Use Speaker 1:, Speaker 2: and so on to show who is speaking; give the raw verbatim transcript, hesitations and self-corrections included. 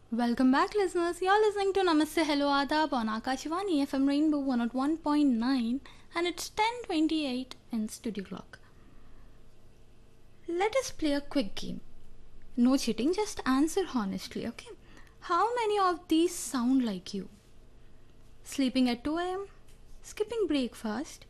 Speaker 1: Welcome back, listeners. You're listening to Namaste Hello Adab on Akashvani F M Rainbow one oh one point nine, and it's ten twenty-eight in studio clock. Let us play a quick game. No cheating, just answer honestly, okay? How many of these sound like you? Sleeping at two a m? Skipping breakfast?